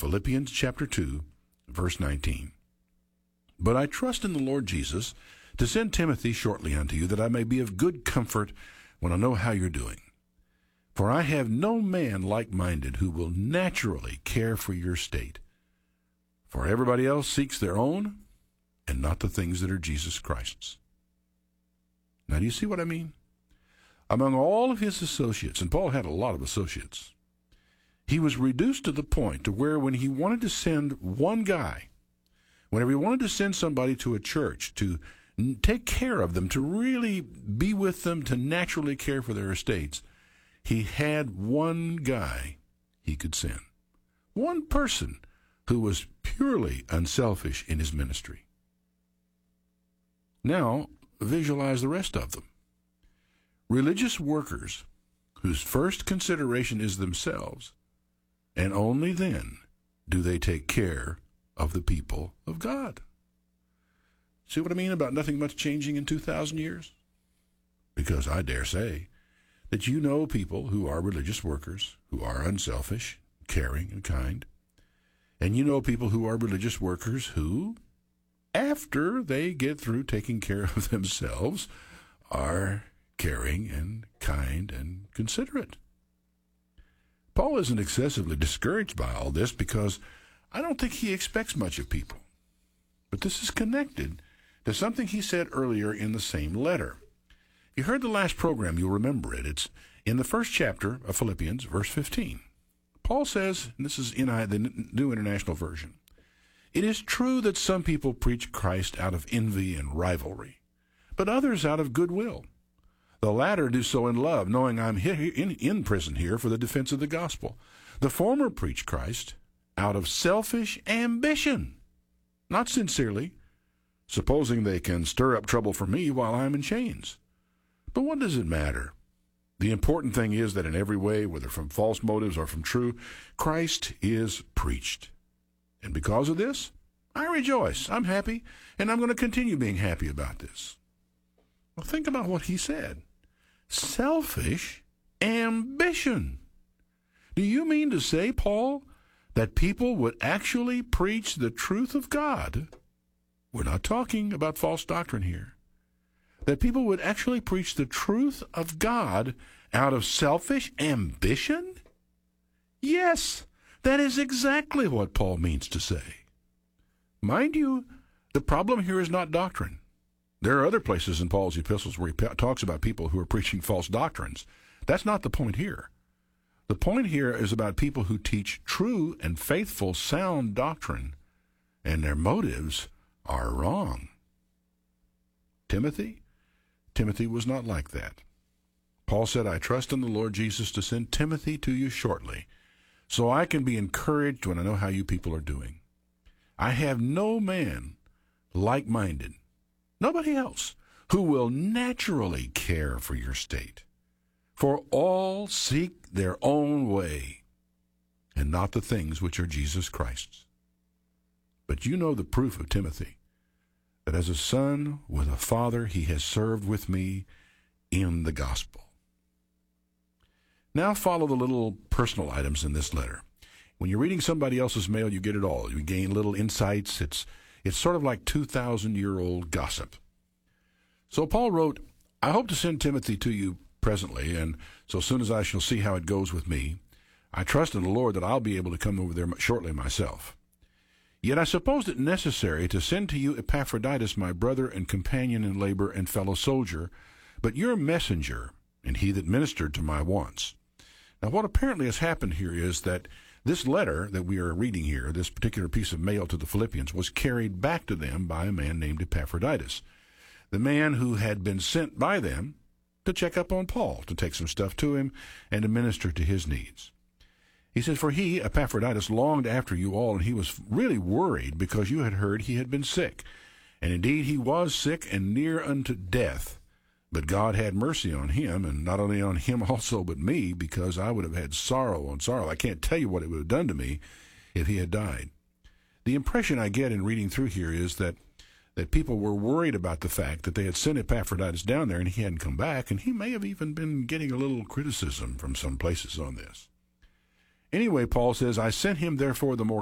Philippians chapter 2, verse 19. But I trust in the Lord Jesus to send Timothy shortly unto you, that I may be of good comfort when I know how you're doing. For I have no man like-minded who will naturally care for your state. For everybody else seeks their own, and not the things that are Jesus Christ's. Now, do you see what I mean? Among all of his associates, and Paul had a lot of associates, he was reduced to the point to where when he wanted to send one guy, whenever he wanted to send somebody to a church to take care of them, to really be with them, to naturally care for their estates, he had one guy he could send. One person who was purely unselfish in his ministry. Now, visualize the rest of them. Religious workers whose first consideration is themselves, and only then do they take care of the people of God. See what I mean about nothing much changing in 2,000 years? Because I dare say that you know people who are religious workers, who are unselfish, caring, and kind. And you know people who are religious workers who, after they get through taking care of themselves, are caring and kind and considerate. Paul isn't excessively discouraged by all this because I don't think he expects much of people. But this is connected to something he said earlier in the same letter. If you heard the last program, you'll remember it. It's in the first chapter of Philippians, verse 15. Paul says, and this is in the New International Version, "It is true that some people preach Christ out of envy and rivalry, but others out of goodwill. The latter do so in love, knowing I'm in prison here for the defense of the gospel. The former preach Christ out of selfish ambition, not sincerely, supposing they can stir up trouble for me while I'm in chains. But what does it matter? The important thing is that in every way, whether from false motives or from true, Christ is preached. And because of this, I rejoice, I'm happy, and I'm going to continue being happy about this." Well, think about what he said. Selfish ambition. Do you mean to say, Paul, that people would actually preach the truth of God? We're not talking about false doctrine here. That people would actually preach the truth of God out of selfish ambition? Yes, that is exactly what Paul means to say. Mind you, the problem here is not doctrine. There are other places in Paul's epistles where he talks about people who are preaching false doctrines. That's not the point here. The point here is about people who teach true and faithful, sound doctrine, and their motives are wrong. Timothy was not like that. Paul said, "I trust in the Lord Jesus to send Timothy to you shortly, so I can be encouraged when I know how you people are doing. I have no man like-minded, nobody else, who will naturally care for your state. For all seek their own way, and not the things which are Jesus Christ's. But you know the proof of Timothy, that as a son with a father he has served with me in the gospel." Now follow the little personal items in this letter. When you're reading somebody else's mail, you get it all. You gain little insights. It's sort of like 2,000-year-old gossip. So Paul wrote, "I hope to send Timothy to you presently, and so soon as I shall see how it goes with me, I trust in the Lord that I'll be able to come over there shortly myself. Yet I supposed it necessary to send to you Epaphroditus, my brother and companion in labor and fellow soldier, but your messenger, and he that ministered to my wants." Now, what apparently has happened here is that this letter that we are reading here, this particular piece of mail to the Philippians, was carried back to them by a man named Epaphroditus, the man who had been sent by them to check up on Paul, to take some stuff to him, and to minister to his needs. He says, "For he, Epaphroditus, longed after you all, and he was really worried because you had heard he had been sick. And indeed he was sick and near unto death. But God had mercy on him, and not only on him also, but me, because I would have had sorrow on sorrow. I can't tell you what it would have done to me if he had died." The impression I get in reading through here is that people were worried about the fact that they had sent Epaphroditus down there and he hadn't come back, and he may have even been getting a little criticism from some places on this. Anyway, Paul says, "I sent him therefore the more